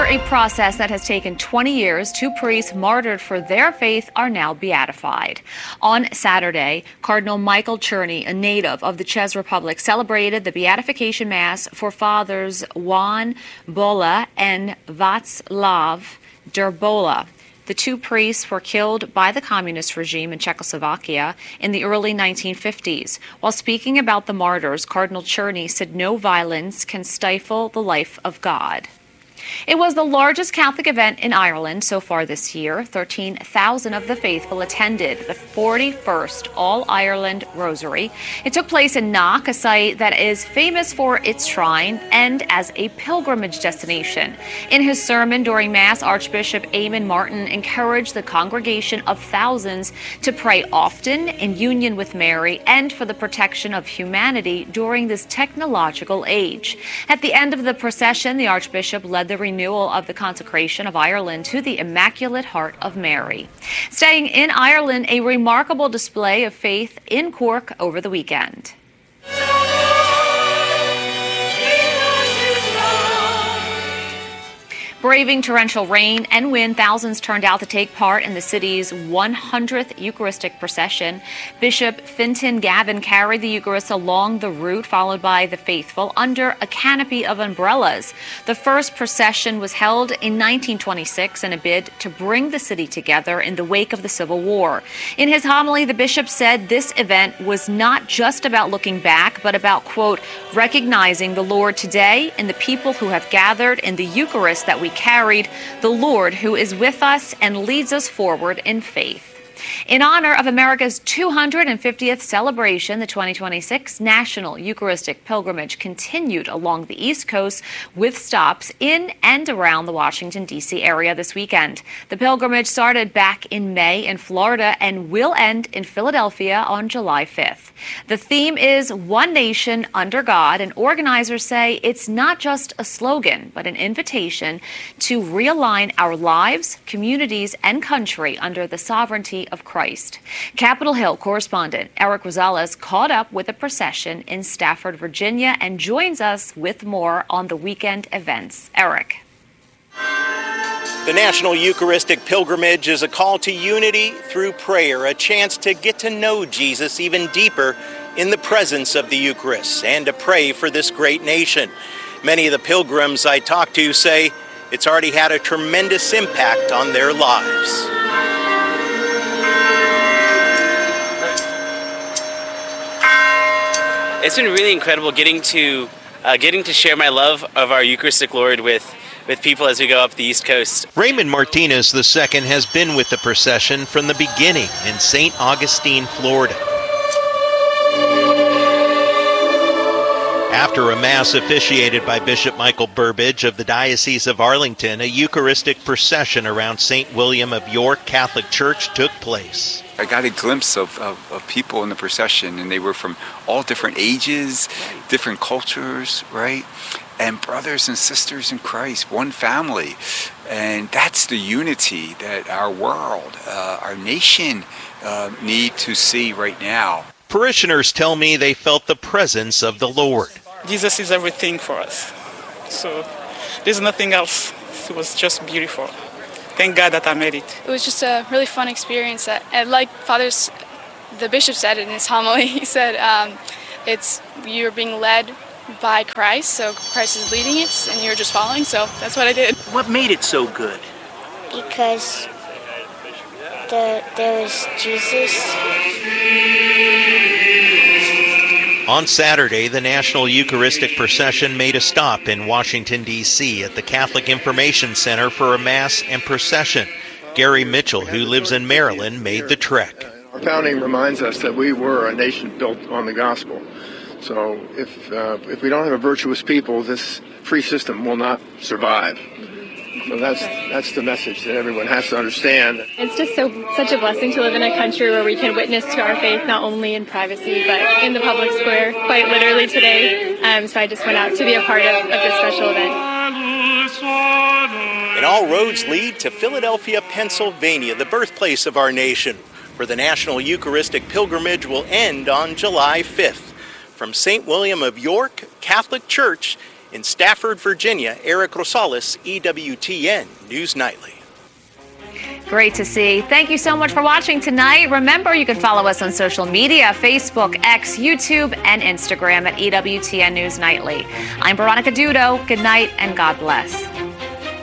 a process that has taken 20 years, 2 priests martyred for their faith are now beatified. On Saturday, Cardinal Michael Czerny, a native of the Czech Republic, celebrated the beatification mass for Fathers Jan Bola and Václav Derbola. The 2 priests were killed by the communist regime in Czechoslovakia in the early 1950s. While speaking about the martyrs, Cardinal Czerny said no violence can stifle the life of God. It was the largest Catholic event in Ireland so far this year. 13,000 of the faithful attended the 41st All-Ireland Rosary. It took place in Knock, a site that is famous for its shrine and as a pilgrimage destination. In his sermon during Mass, Archbishop Eamon Martin encouraged the congregation of thousands to pray often in union with Mary and for the protection of humanity during this technological age. At the end of the procession, the Archbishop led the renewal of the consecration of Ireland to the Immaculate Heart of Mary. Staying in Ireland, a remarkable display of faith in Cork over the weekend. Braving torrential rain and wind, thousands turned out to take part in the city's 100th Eucharistic procession. Bishop Fintan Gavin carried the Eucharist along the route, followed by the faithful under a canopy of umbrellas. The first procession was held in 1926 in a bid to bring the city together in the wake of the Civil War. In his homily, the bishop said this event was not just about looking back, but about, quote, recognizing the Lord today and the people who have gathered in the Eucharist that we carried, the Lord who is with us and leads us forward in faith. In honor of America's 250th celebration, the 2026 National Eucharistic Pilgrimage continued along the East Coast with stops in and around the Washington, D.C. area this weekend. The pilgrimage started back in May in Florida and will end in Philadelphia on July 5th. The theme is One Nation Under God, and organizers say it's not just a slogan, but an invitation to realign our lives, communities, and country under the sovereignty of Christ. Capitol Hill correspondent Eric Rosales caught up with the procession in Stafford, Virginia, and joins us with more on the weekend events. Eric. The National Eucharistic Pilgrimage is a call to unity through prayer, a chance to get to know Jesus even deeper in the presence of the Eucharist and to pray for this great nation. Many of the pilgrims I talk to say it's already had a tremendous impact on their lives. It's been really incredible getting to share my love of our Eucharistic Lord with people as we go up the East Coast. Raymond Martinez II has been with the procession from the beginning in St. Augustine, Florida. After a Mass officiated by Bishop Michael Burbidge of the Diocese of Arlington, a Eucharistic procession around St. William of York Catholic Church took place. I got a glimpse of people in the procession, and they were from all different ages, different cultures, right? And brothers and sisters in Christ, one family. And that's the unity that our world, our nation need to see right now. Parishioners tell me they felt the presence of the Lord. Jesus is everything for us. So there's nothing else. It was just beautiful. Thank God that I made it. It was just a really fun experience. And like the bishop said in his homily, he said you're being led by Christ, so Christ is leading it, and you're just following, so that's what I did. What made it so good? Because there was Jesus. On Saturday, the National Eucharistic Procession made a stop in Washington, D.C. at the Catholic Information Center for a Mass and procession. Gary Mitchell, who lives in Maryland, made the trek. Our founding reminds us that we were a nation built on the gospel. So if we don't have a virtuous people, this free system will not survive. So that's the message that everyone has to understand. It's just such a blessing to live in a country where we can witness to our faith not only in privacy but in the public square, quite literally today. So I just went out to be a part of this special event. And all roads lead to Philadelphia, Pennsylvania, the birthplace of our nation, where the National Eucharistic Pilgrimage will end on July 5th. From St. William of York Catholic Church In Stafford, Virginia, Eric Rosales, EWTN News Nightly. Great to see. Thank you so much for watching tonight. Remember, you can follow us on social media, Facebook, X, YouTube, and Instagram at EWTN News Nightly. I'm Veronica Dudo. Good night and God bless.